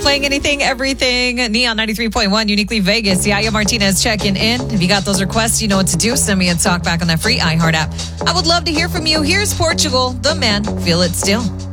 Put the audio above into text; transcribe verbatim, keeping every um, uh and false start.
Playing anything, everything. Neon ninety-three point one, uniquely Vegas. Yaya Martinez checking in. If you got those requests, you know what to do. Send me a talk back on that free iHeart app. I would love to hear from you. Here's Portugal, the man. Feel it still.